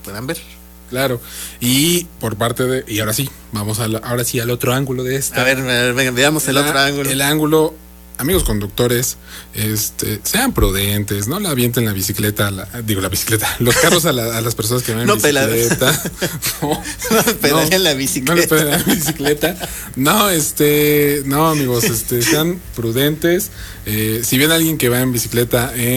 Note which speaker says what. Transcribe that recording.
Speaker 1: puedan ver.
Speaker 2: Claro. Y por parte de... Y ahora sí, vamos ahora sí al otro ángulo de esta.
Speaker 1: A ver, venga, veamos el otro ángulo.
Speaker 2: El ángulo... Amigos conductores, sean prudentes, no le avienten la bicicleta, los carros a las personas que van en bicicleta.
Speaker 1: No pedalen la bicicleta.
Speaker 2: No le pedalen la bicicleta. No, amigos, sean prudentes. Si ven a alguien que va en bicicleta